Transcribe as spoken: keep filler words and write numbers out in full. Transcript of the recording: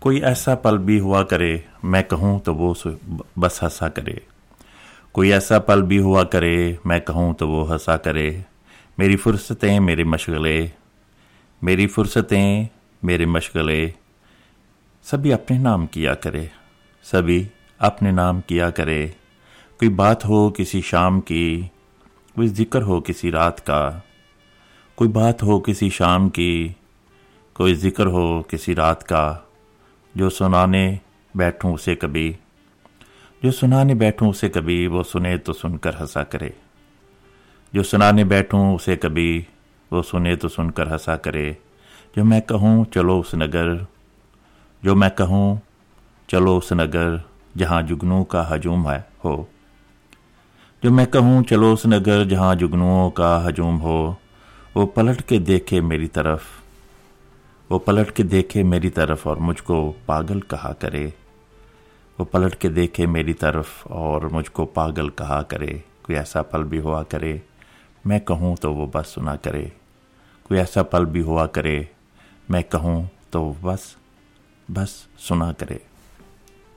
कोई ऐसा पल भी हुआ करे, मैं कहूँ तो वो बस हंसा करे। कोई ऐसा पल भी हुआ करे, मैं कहूँ तो वो हंसा करे। मेरी फुर्सतें मेरे मशगले, मेरी फुर्सतें मेरे मशगले, सभी अपने नाम किया करे, सभी अपने नाम किया करे। कोई बात हो किसी शाम की, कोई जिक्र हो किसी रात का। कोई बात हो किसी शाम की, कोई जिक्र हो किसी रात का। जो सुनाने बैठूं उसे कभी, जो सुनाने बैठूं उसे कभी, वो सुने तो सुनकर हंसा करे। जो सुनाने बैठूं उसे कभी, वो सुने तो सुनकर हंसा करे। जो मैं कहूँ चलो उस नगर, जो मैं कहूँ चलो उस नगर, जहाँ जुगनू का हजूम है हो। जो मैं कहूँ चलो उस नगर, जहाँ जुगनुओं का हजूम हो। वो पलट के देखे मेरी तरफ, वो पलट के देखे मेरी तरफ और मुझको पागल कहा करे। वो पलट के देखे मेरी तरफ और मुझको पागल कहा करे। कोई ऐसा पल भी हुआ करे, मैं कहूँ तो वो बस सुना करे। कोई ऐसा पल भी हुआ करे, मैं कहूँ तो बस बस सुना करे।